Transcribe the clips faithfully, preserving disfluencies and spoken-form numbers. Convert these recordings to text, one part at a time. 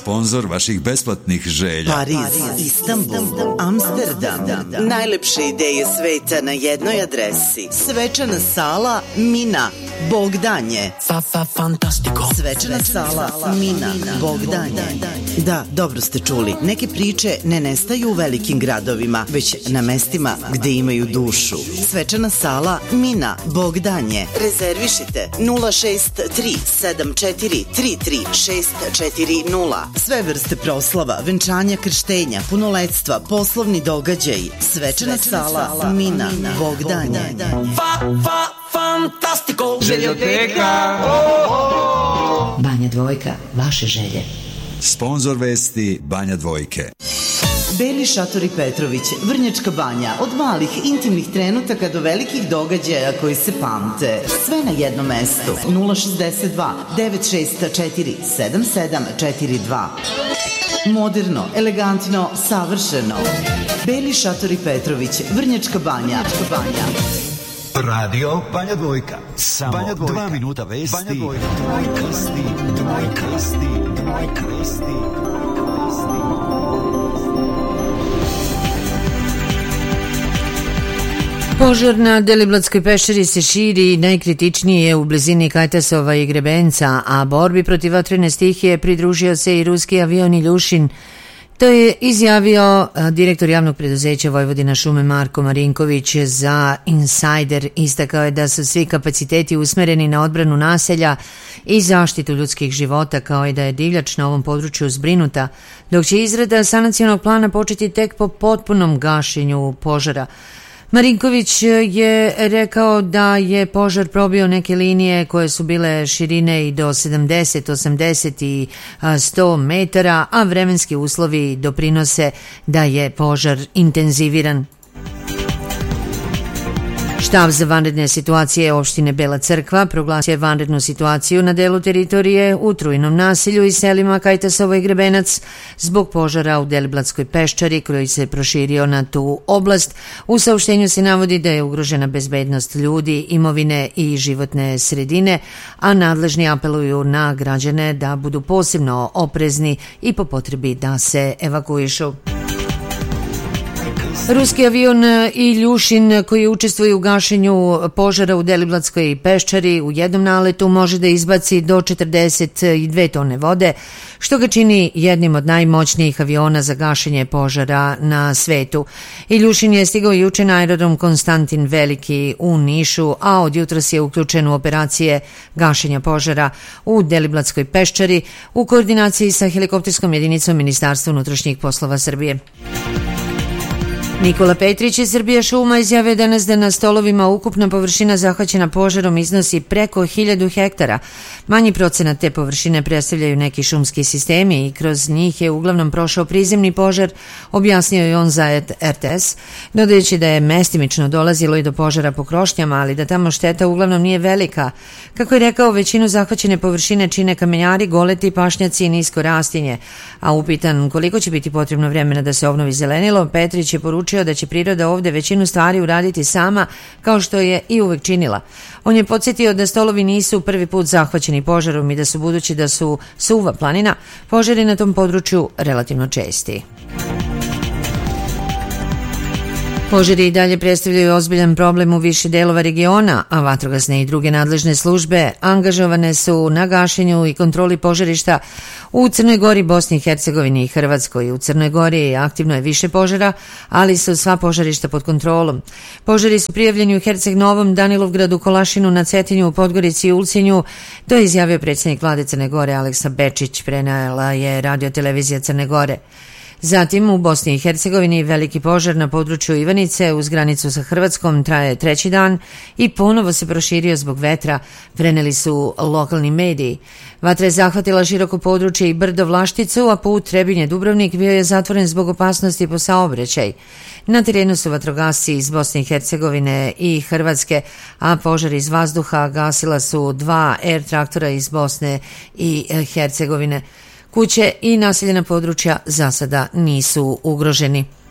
sponzor vaših besplatnih želja. Pariz, Istanbul, Amsterdam, najlepše ideje sveta na jednoj adresi. Svečana sala Mina, Bogdanje. Svečana sala Mina, Bogdanje. Da, dobro ste čuli. Neke priče ne nestaju u velikim gradovima, već na mestima gde imaju dušu. Svečana sala Mina, Bogdanje. Rezervišite nula šest tri sedam četiri tri tri šest četiri nula. Sve vrste proslava, venčanja, krštenja, punoletstva, poslovni događaj. Svečana sala Mina, Bogdanje. Fantastico. Željoteka. Banja Dvojka, vaše želje. Sponzor vesti Banja Dvojke. Beli šatori Petrović, Vrnjačka Banja, od malih intimnih trenutaka do velikih događaja koji se pamte. Sve na jednom mestu. nula šezdeset dva devet šest četiri sedam sedam četiri dva. Moderno, elegantno, savršeno. Beli šatori Petrović, Vrnjačka Banja. Banja. Radio Banja Dvojka. Samo Banja Dvojka. Dva minuta vesti. Banja Dvojka. Dvojka. Dvojka. Dvojka. Dvojka. Požar na Deliblatskoj peščari se širi, najkritičniji je u blizini Kajtasova i Grebenca, a borbi protiv vatrene stihije pridružio se i ruski avion Iljušin. To je izjavio direktor javnog preduzeća Vojvodina šume Marko Marinković za Insider. Istakao je da su svi kapaciteti usmereni na odbranu naselja i zaštitu ljudskih života, kao i da je divljač na ovom području zbrinuta, dok će izrada sanacionog plana početi tek po potpunom gašenju požara. Marinković je rekao da je požar probio neke linije koje su bile širine i do sedamdeset, osamdeset i sto metara, a vremenski uslovi doprinose da je požar intenziviran. Štab za vanredne situacije opštine Bela Crkva proglasio je vanrednu situaciju na delu teritorije u Trujnom naselju i selima Kajtasovo i Grebenac zbog požara u Deliblatskoj peščari koji se proširio na tu oblast. U saopštenju se navodi da je ugrožena bezbednost ljudi, imovine i životne sredine, a nadležni apeluju na građane da budu posebno oprezni i po potrebi da se evakuišu. Ruski avion Iljušin koji učestvuje u gašenju požara u Deliblatskoj peščari u jednom naletu može da izbaci do četrdeset dve tone vode, što ga čini jednim od najmoćnijih aviona za gašenje požara na svetu. Iljušin je stigao juče na aerodrom Konstantin Veliki u Nišu, a od jutros je uključen u operacije gašenja požara u Deliblatskoj peščari u koordinaciji sa helikopterskom jedinicom Ministarstva unutrašnjih poslova Srbije. Nikola Petrić iz Srbija šuma izjavio danas da na stolovima ukupna površina zahvaćena požarom iznosi preko hiljadu hektara. Manji procenat te površine predstavljaju neki šumski sistemi i kroz njih je uglavnom prošao prizemni požar, objasnio je on za R T S, dodajući da je mestimično dolazilo i do požara po krošnjama, ali da tamo šteta uglavnom nije velika. Kako je rekao, većinu zahvaćene površine čine kamenjari, goleti, pašnjaci i nisko rastinje, a upitan koliko će biti potrebno vremena da se obnovi zelenilo, Petrić je poručio da će priroda ovde većinu stvari uraditi sama, kao što je i uvek činila. On je podsjetio da stolovi nisu prvi put zahvaćeni požarom i da su, budući da su suva planina, požari na tom području relativno česti. Požari i dalje predstavljaju ozbiljan problem u više delova regiona, a vatrogasne i druge nadležne službe angažovane su na gašenju i kontroli požarišta u Crnoj Gori, Bosni i Hercegovini i Hrvatskoj. U Crnoj Gori aktivno je više požara, ali su sva požarišta pod kontrolom. Požari su prijavljeni u Herceg Novom, Danilovgradu, Kolašinu, na Cetinju, Podgorici i Ulcinju. To je izjavio predsjednik vlade Crne Gore Aleksa Bečić, prenijela je radio televizija Crne Gore. Zatim u Bosni i Hercegovini veliki požar na području Ivanice uz granicu sa Hrvatskom traje treći dan i ponovo se proširio zbog vetra, preneli su lokalni mediji. Vatra je zahvatila široko područje i brdo Vlašticu, a put Trebinje-Dubrovnik bio je zatvoren zbog opasnosti po saobraćaj. Na terenu su vatrogasci iz Bosne i Hercegovine i Hrvatske, a požar iz vazduha gasila su dva air traktora iz Bosne i Hercegovine. Kuće i naseljena područja za sada nisu ugroženi.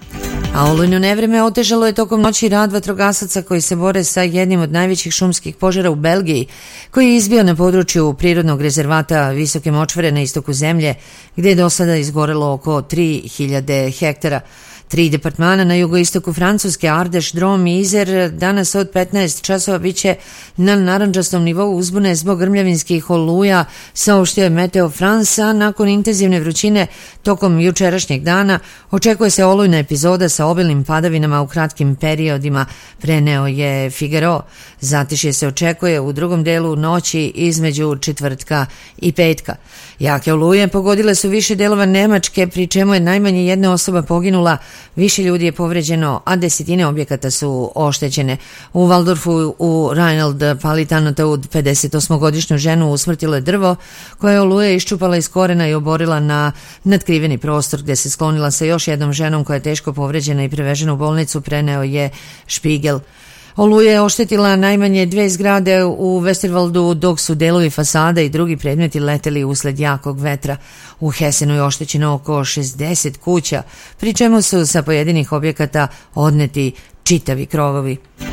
A olujno nevreme otežalo je tokom noći rad vatrogasaca koji se bore sa jednim od najvećih šumskih požara u Belgiji, koji je izbio na području prirodnog rezervata Visoke močvare na istoku zemlje, gdje je do sada izgorelo oko tri hiljade hektara. Tri departmana na jugoistoku Francuske, Ardeš, Drom i Izer, danas od petnaest časova biće na narandžastom nivou uzbune zbog grmljavinskih oluja, saopštio je Meteo France, a nakon intenzivne vrućine tokom jučerašnjeg dana očekuje se olujna epizoda sa obilnim padavinama u kratkim periodima, preneo je Figaro. Zatišje se očekuje u drugom delu noći između četvrtka i petka. Jake oluje pogodile su više delova Nemačke, pri čemu je najmanje jedna osoba poginula, više ljudi je povređeno, a desetine objekata su oštećene. U Waldorfu u Rheinland-Palatinatu pedesetosmogodišnju ženu usmrtilo je drvo koje je oluje iščupala iz korena i oborila na natkriveni prostor, gdje se sklonila sa još jednom ženom koja je teško povređena i prevežena u bolnicu, preneo je Spiegel. Oluja je oštetila najmanje dve zgrade u Westerwaldu, dok su delovi fasada i drugi predmeti leteli usled jakog vetra. U Hessenu je oštećeno oko šezdeset kuća, pri čemu su sa pojedinih objekata odneti čitavi krovovi.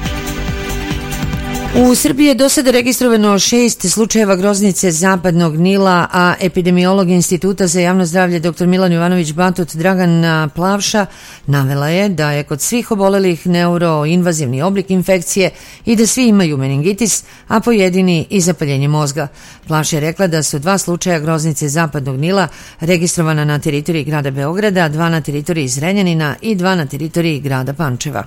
U Srbiji je do sada registrovano šest slučajeva groznice zapadnog Nila, a epidemiolog Instituta za javno zdravlje dr. Milan Jovanović Batut Dragana Plavša navela je da je kod svih obolelih neuroinvazivni oblik infekcije i da svi imaju meningitis, a pojedini i zapaljenje mozga. Plavša je rekla da su dva slučaja groznice zapadnog Nila registrovana na teritoriji grada Beograda, dva na teritoriji Zrenjanina i dva na teritoriji grada Pančeva.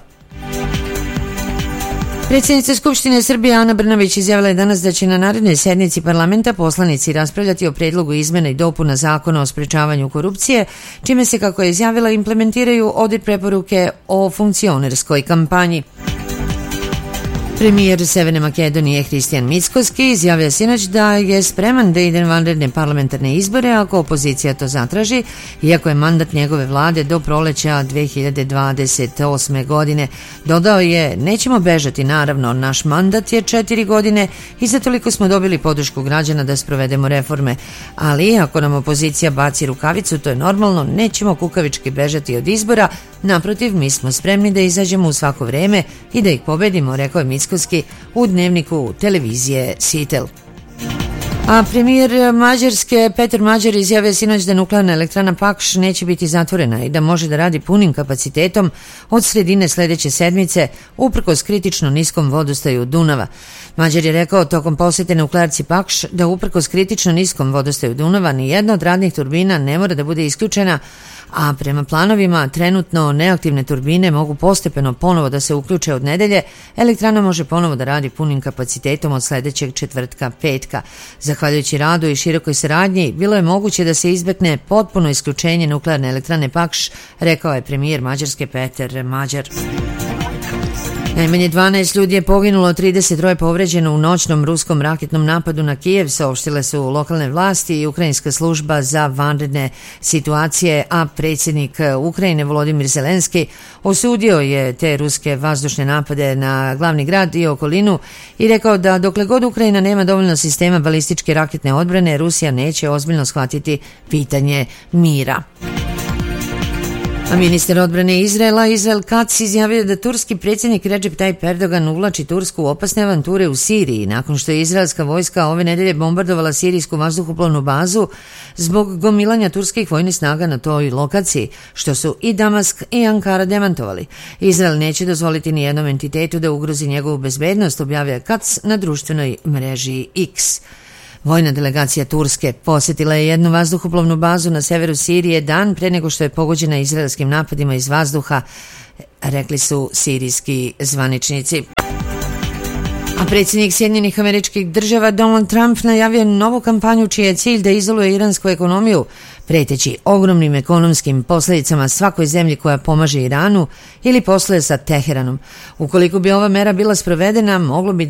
Predsjednica Skupštine Srbije Ana Brnabić izjavila je danas da će na narednoj sednici parlamenta poslanici raspravljati o predlogu izmena i dopuna Zakona o sprečavanju korupcije, čime se, kako je izjavila, implementiraju odredbe preporuke o funkcionerskoj kampanji. Premijer Severne Makedonije Hristijan Mickoski izjavio sinoć da je spreman da ide na vanredne parlamentarne izbore ako opozicija to zatraži, iako je mandat njegove vlade do proleća dve hiljade dvadeset osme. godine. Dodao je: nećemo bežati, naravno, naš mandat je četiri godine i za toliko smo dobili podršku građana da sprovedemo reforme, ali ako nam opozicija baci rukavicu, to je normalno, nećemo kukavički bežati od izbora, naprotiv, mi smo spremni da izađemo u svako vreme i da ih pobedimo, rekao je Mickoski u dnevniku televizije Sitel. A premijer Mađarske Petar Mađar izjavio sinoć da nuklearna elektrana Pakš neće biti zatvorena i da može da radi punim kapacitetom od sredine sledeće sedmice, uprkos kritično niskom vodostaju Dunava. Mađar je rekao tokom posete nuklearci Pakš da uprkos kritično niskom vodostaju Dunava ni jedna od radnih turbina ne mora da bude isključena, a prema planovima trenutno neaktivne turbine mogu postepeno ponovo da se uključe od nedelje. Elektrana može ponovo da radi punim kapacitetom od sledećeg četvrtka petka. Zahvaljujući radu i širokoj saradnji bilo je moguće da se izbekne potpuno isključenje nuklearne elektrane Pakš, rekao je premijer Mađarske Petar Mađar. Najmanje dvanaest ljudi je poginulo, trideset troje povređeno u noćnom ruskom raketnom napadu na Kijev, saopštile su lokalne vlasti i Ukrajinska služba za vanredne situacije, a predsjednik Ukrajine Volodimir Zelenski osudio je te ruske vazdušne napade na glavni grad i okolinu i rekao da dokle god Ukrajina nema dovoljno sistema balističke raketne odbrane, Rusija neće ozbiljno shvatiti pitanje mira. A ministar odbrane Izraela Izrael Katz izjavio da turski predsjednik Recep Tayyip Erdogan uvlači Tursku u opasne avanture u Siriji nakon što je izraelska vojska ove nedelje bombardovala sirijsku vazduhoplovnu bazu zbog gomilanja turskih vojnih snaga na toj lokaciji, što su i Damask i Ankara demantovali. Izrael neće dozvoliti ni jednom entitetu da ugrozi njegovu bezbednost, objavio Katz na društvenoj mreži X. Vojna delegacija Turske posjetila je jednu vazduhoplovnu bazu na severu Sirije dan pre nego što je pogođena izraelskim napadima iz vazduha, rekli su sirijski zvaničnici. A predsjednik Sjedinjenih Američkih Država Donald Trump najavio novu kampanju čiji je cilj da izoluje iransku ekonomiju, preteći ogromnim ekonomskim posljedicama svakoj zemlji koja pomaže Iranu ili posluje sa Teheranom. Ukoliko bi ova mera bila sprovedena, moglo bi